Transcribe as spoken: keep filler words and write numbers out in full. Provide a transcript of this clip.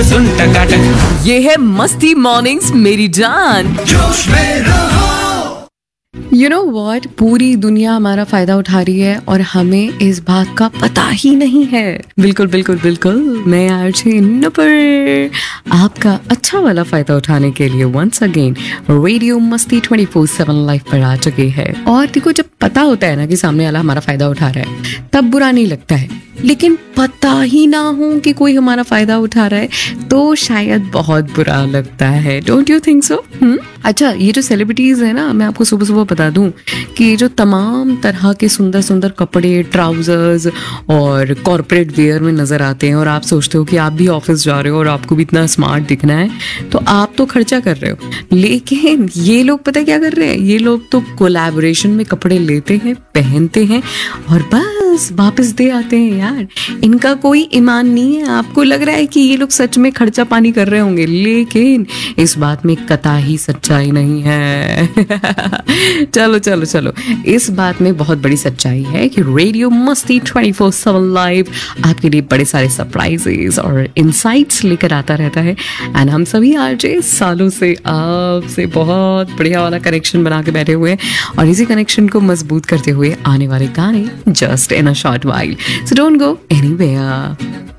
सुन टकाटक। ये है मस्ती मॉर्निंग्स मेरी जान। जोश में रहो। यू नो वॉट, पूरी दुनिया हमारा फायदा उठा रही है और हमें इस बात का पता ही नहीं है। बिल्कुल बिल्कुल बिल्कुल। मैं आरजे नुपुर आपका अच्छा वाला फायदा उठाने के लिए वंस अगेन रेडियो मस्ती ट्वेंटी फोर सेवन लाइव पर आ चुके हैं। और देखो, जब पता होता है ना कि सामने वाला हमारा फायदा उठा रहा है, तब बुरा नहीं लगता है। लेकिन पता ही ना हो कि कोई हमारा फायदा उठा रहा है तो शायद बहुत बुरा लगता है। Don't you think so? अच्छा, ये जो सेलिब्रिटीज है ना, मैं आपको सुबह सुबह बता दूं कि ये जो तमाम तरह के सुंदर सुंदर कपड़े, ट्राउजर्स और कॉर्पोरेट वेयर में नजर आते हैं, और आप सोचते हो कि आप भी ऑफिस जा रहे हो और आपको भी इतना स्मार्ट दिखना है, तो आप तो खर्चा कर रहे हो। लेकिन ये लोग पता क्या कर रहे हैं? ये लोग तो कोलैबोरेशन में कपड़े लेते हैं, पहनते हैं और बस वापस दे आते हैं। यार, इनका कोई ईमान नहीं है। आपको लग रहा है कि ये लोग सच में खर्चा पानी कर रहे होंगे, लेकिन इस बात में कतई सच्चाई नहीं है। चलो चलो चलो, इस बात में बहुत बड़ी सच्चाई है कि रेडियो मस्ती ट्वेंटी फोर सेवन लाइव आपके लिए बड़े सारे सरप्राइजेस और इनसाइट्स लेकर आता रहता है। एंड हम सभी आरजे सालों से आपसे बहुत बढ़िया वाला कनेक्शन बना के बैठे हुए हैं, और इसी कनेक्शन को मजबूत करते हुए आने वाले गाने just in a short while. So don't go anywhere.